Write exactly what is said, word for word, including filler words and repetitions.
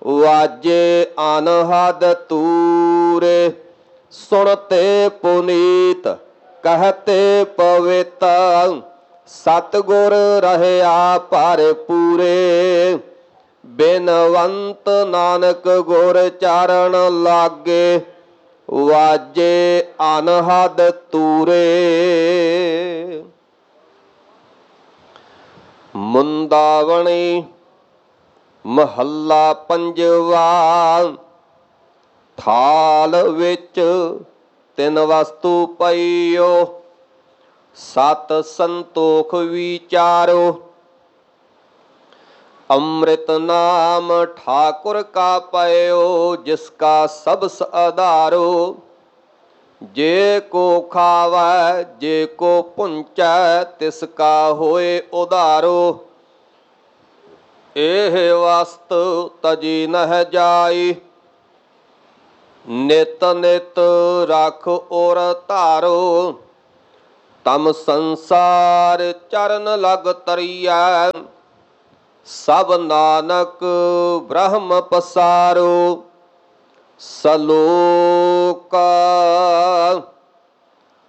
ਵਾਜੇ ਅਨਹਦ ਤੂਰੇ। ਸੁਣਤੇ ਪੁਨੀਤ ਕਹਤੇ ਪਵਿੱਤ, ਸਤਿਗੁਰ ਰਹਿਆ ਭਰਪੂਰੇ। ਬਿਨਵੰਤ ਨਾਨਕ ਗੁਰ ਚਰਨ ਲਾਗੇ, ਵਾਜੇ ਅਨਹਦ ਤੂਰੇ। ਮੁੰਦਾਵਣੀ ਮਹੱਲਾ ਪੰਜਵਾ। ਥਾਲ ਵਿੱਚ ਤਿੰਨ ਵਸਤੂ ਪਈਓ, ਸਤ ਸੰਤੋਖ ਵਿਚਾਰੋ। ਅੰਮ੍ਰਿਤ ਨਾਮ ਠਾਕੁਰ ਕਾ ਪਇਓ, ਜਿਸ ਕਾ ਸਬਸ ਆਧਾਰੋ। ਜੇ ਕੋ ਖਾਵੈ ਜੇ ਕੋ ਪੁੰਚੈ, ਤਿਸ ਕਾ ਹੋਏ ਉਧਾਰੋ। ਇਹ ਵਸਤ ਤਜੀ ਨਹਿ ਜਾਈ, ਨਿਤ ਨਿਤ ਰਖ ਔਰ ਧਾਰੋ। ਤਮ ਸੰਸਾਰ ਚਰਨ ਲਗ ਤਰੀਐ, ਸਭ ਨਾਨਕ ਬ੍ਰਹਮ ਪਸਾਰੋ। ਸਲੋਕ